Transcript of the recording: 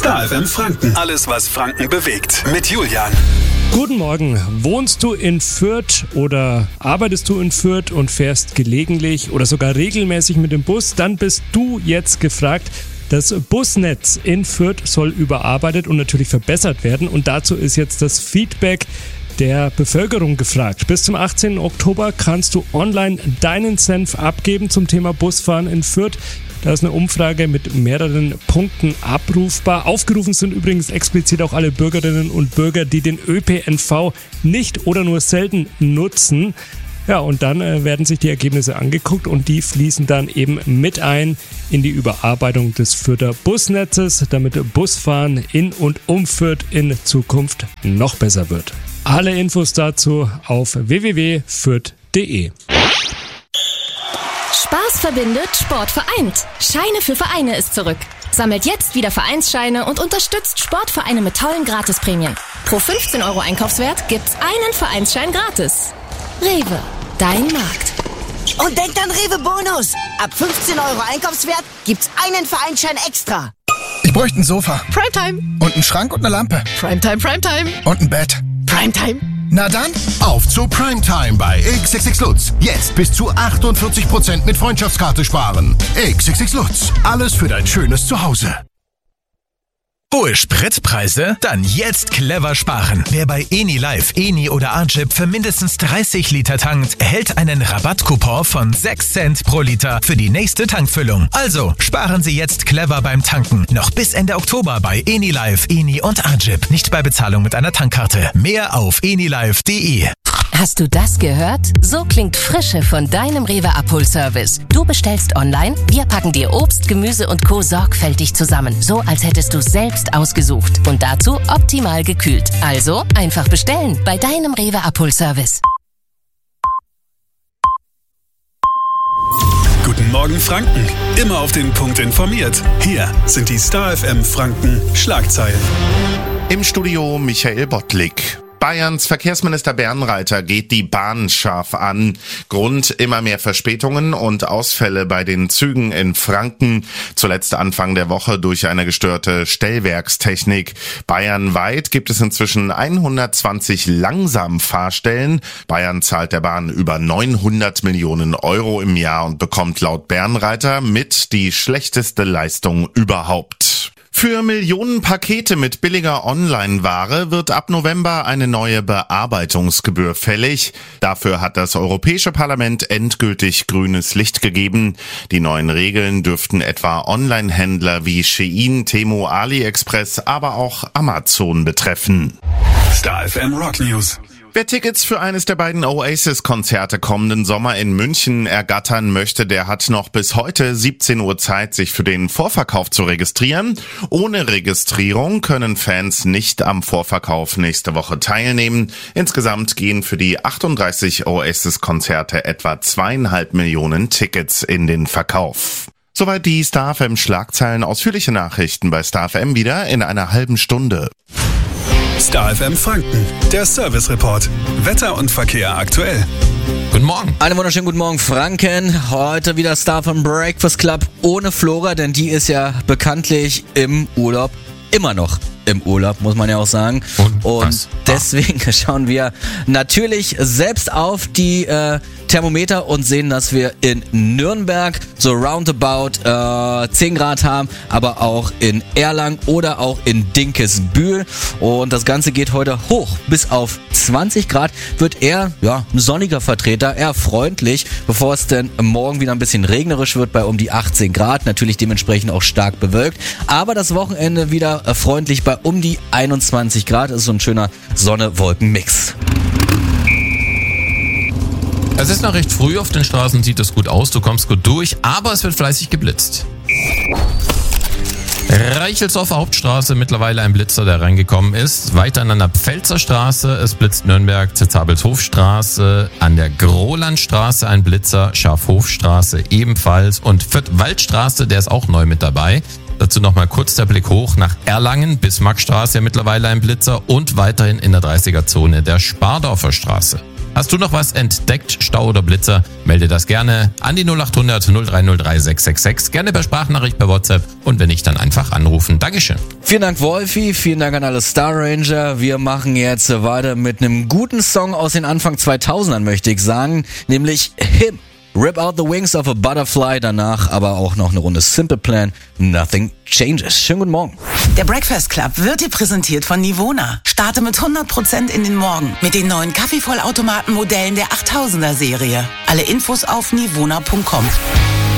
Star FM Franken. Alles, was Franken bewegt. Mit Julian. Guten Morgen. Wohnst du in Fürth oder arbeitest du in Fürth und fährst gelegentlich oder sogar regelmäßig mit dem Bus? Dann bist du jetzt gefragt. Das Busnetz in Fürth soll überarbeitet und natürlich verbessert werden. Und dazu ist jetzt das Feedback der Bevölkerung gefragt. Bis zum 18. Oktober kannst du online deinen Senf abgeben zum Thema Busfahren in Fürth. Da ist eine Umfrage mit mehreren Punkten abrufbar. Aufgerufen sind übrigens explizit auch alle Bürgerinnen und Bürger, die den ÖPNV nicht oder nur selten nutzen. Ja, und dann werden sich die Ergebnisse angeguckt und die fließen dann eben mit ein in die Überarbeitung des Fürther Busnetzes, damit Busfahren in und um Fürth in Zukunft noch besser wird. Alle Infos dazu auf www.fürth.de. Spaß verbindet, Sport vereint. Scheine für Vereine ist zurück. Sammelt jetzt wieder Vereinsscheine und unterstützt Sportvereine mit tollen Gratisprämien. Pro 15 € Einkaufswert gibt's einen Vereinsschein gratis. Rewe, dein Markt. Und denkt an Rewe Bonus. Ab 15 € Einkaufswert gibt's einen Vereinsschein extra. Ich bräuchte ein Sofa. Primetime. Und einen Schrank und eine Lampe. Primetime, Primetime. Und ein Bett. Primetime. Na dann, auf zu Primetime bei XXX Lutz. Jetzt bis zu 48% mit Freundschaftskarte sparen. XXX Lutz. Alles für dein schönes Zuhause. Hohe Spritpreise? Dann jetzt clever sparen. Wer bei Enilive, Eni oder Agip für mindestens 30 Liter tankt, erhält einen Rabattcoupon von 6 Cent pro Liter für die nächste Tankfüllung. Also sparen Sie jetzt clever beim Tanken. Noch bis Ende Oktober bei Enilive, Eni und Agip. Nicht bei Bezahlung mit einer Tankkarte. Mehr auf enilive.de. Hast du das gehört? So klingt Frische von deinem Rewe Abholservice. Du bestellst online, wir packen dir Obst, Gemüse und Co. sorgfältig zusammen. So als hättest du selbst ausgesucht. Und dazu optimal gekühlt. Also einfach bestellen bei deinem Rewe Abholservice. Guten Morgen Franken. Immer auf den Punkt informiert. Hier sind die Star FM Franken Schlagzeilen. Im Studio Michael Bottlik. Bayerns Verkehrsminister Bernreiter geht die Bahn scharf an. Grund immer mehr Verspätungen und Ausfälle bei den Zügen in Franken. Zuletzt Anfang der Woche durch eine gestörte Stellwerkstechnik. Bayernweit gibt es inzwischen 120 Langsamfahrstellen. Bayern zahlt der Bahn über 900 Millionen € im Jahr und bekommt laut Bernreiter mit die schlechteste Leistung überhaupt. Für Millionen Pakete mit billiger Online-Ware wird ab November eine neue Bearbeitungsgebühr fällig. Dafür hat das Europäische Parlament endgültig grünes Licht gegeben. Die neuen Regeln dürften etwa Online-Händler wie Shein, Temu, AliExpress, aber auch Amazon betreffen. Star FM Rock News. Wer Tickets für eines der beiden Oasis-Konzerte kommenden Sommer in München ergattern möchte, der hat noch bis heute 17 Uhr Zeit, sich für den Vorverkauf zu registrieren. Ohne Registrierung können Fans nicht am Vorverkauf nächste Woche teilnehmen. Insgesamt gehen für die 38 Oasis-Konzerte etwa 2,5 Millionen Tickets in den Verkauf. Soweit die Star FM Schlagzeilen. Ausführliche Nachrichten bei Star FM wieder in einer halben Stunde. Star FM Franken, der Service Report. Wetter und Verkehr aktuell. Guten Morgen. Einen wunderschönen guten Morgen, Franken. Heute wieder Star vom Breakfast Club ohne Flora, denn die ist ja bekanntlich im Urlaub. Immer noch im Urlaub, muss man ja auch sagen. Und deswegen schauen wir natürlich selbst auf die Thermometer und sehen, dass wir in Nürnberg so roundabout 10 Grad haben, aber auch in Erlangen oder auch in Dinkelsbühl. Und das Ganze geht heute hoch bis auf 20 Grad. Wird eher ein sonniger Vertreter, eher freundlich, bevor es denn morgen wieder ein bisschen regnerisch wird bei um die 18 Grad. Natürlich dementsprechend auch stark bewölkt. Aber das Wochenende wieder freundlich bei um die 21 Grad. Das ist so ein schöner Sonne-Wolken-Mix. Es ist noch recht früh, auf den Straßen sieht es gut aus, du kommst gut durch, aber es wird fleißig geblitzt. Reichelsdorfer Hauptstraße, mittlerweile ein Blitzer, der reingekommen ist. Weiter an der Pfälzer Straße, es blitzt Nürnberg, Zetzabelshofstraße, an der Grolandstraße ein Blitzer, Schafhofstraße ebenfalls und Fürth-Waldstraße, der ist auch neu mit dabei. Dazu nochmal kurz der Blick hoch nach Erlangen, Bismarckstraße, ja mittlerweile ein Blitzer und weiterhin in der 30er-Zone der Spardorfer Straße. Hast du noch was entdeckt, Stau oder Blitzer? Melde das gerne an die 0800 0303 666. Gerne per Sprachnachricht, per WhatsApp und wenn nicht, dann einfach anrufen. Dankeschön. Vielen Dank, Wolfi. Vielen Dank an alle Star Ranger. Wir machen jetzt weiter mit einem guten Song aus den Anfang 2000ern, möchte ich sagen, nämlich Him. Rip Out the Wings of a Butterfly, danach aber auch noch eine Runde Simple Plan, Nothing Changes. Schönen guten Morgen. Der Breakfast Club wird dir präsentiert von Nivona. Starte mit 100% in den Morgen mit den neuen Kaffeevollautomaten-Modellen der 8000er Serie. Alle Infos auf nivona.com.